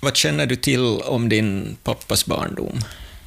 Vad känner du till om din pappas barndom?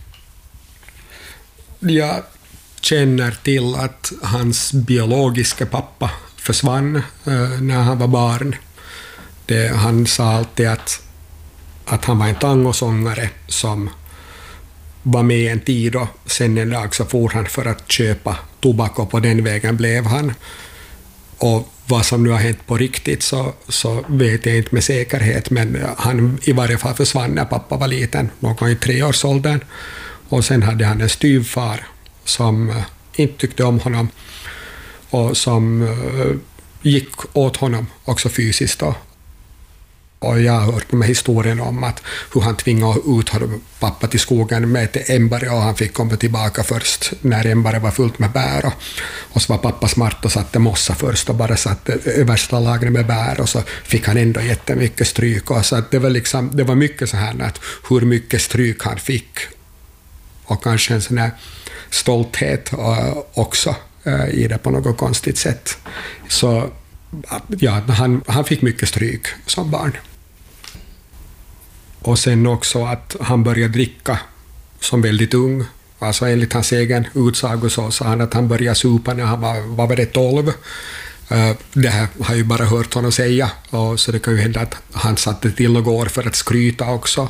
Jag känner till att hans biologiska pappa försvann när han var barn. Han sa alltid att han var en tangosångare som var med en tid och sen en dag så for han för att köpa tobak och på den vägen blev han. Och vad som nu har hänt på riktigt så vet jag inte med säkerhet, men han i varje fall försvann när pappa var liten, någon i 3-årsåldern. Och sen hade han en styvfar som inte tyckte om honom och som gick åt honom också fysiskt. Och jag har hört de här historien om att hur han tvingade ut pappa till skogen med ett ämbare och han fick komma tillbaka först när ämbare var fullt med bär. Och så var pappa smart och satte mossa först och bara satte översta lagret med bär och så fick han ändå jättemycket stryk. Och så att det var mycket så här att hur mycket stryk han fick och kanske en sån här stolthet också i det på något konstigt sätt. Så ja, han fick mycket stryk som barn. Och sen också att han började dricka som väldigt ung. Alltså enligt hans egen utsago så sa han att han började supa när han var det 12. Det här har jag ju bara hört honom säga. Och så det kan ju hända att han satte till några år för att skryta också.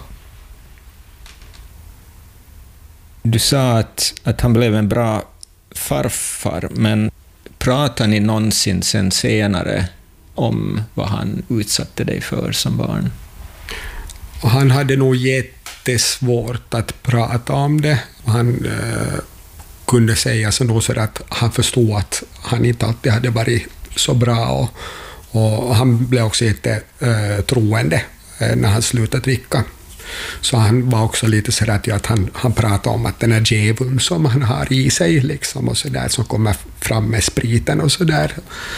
Du sa att han blev en bra farfar, men pratar ni någonsin sen senare om vad han utsatte dig för som barn? Och han hade nog jättesvårt att prata om det. Han kunde säga så att han förstod att han inte alltid hade varit så bra och han blev också troende när han slutade dricka. Så han var också lite så att han pratade om att den här djävulen som han har i sig liksom, och så där, som kommer fram med spriten och så där.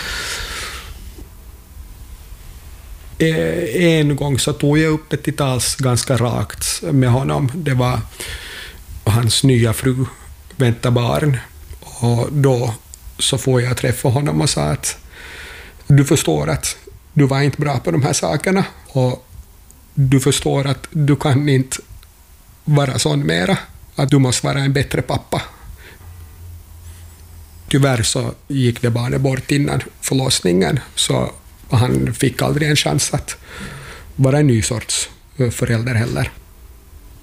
En gång så tog jag upp det till tals ganska rakt med honom. Det var hans nya fru vänta barn och då så får jag träffa honom och sa att du förstår att du var inte bra på de här sakerna och du förstår att du kan inte vara sån mera, att du måste vara en bättre pappa. Tyvärr så gick det barnet bort innan förlossningen, så han fick aldrig en chans att vara en ny sorts förälder heller.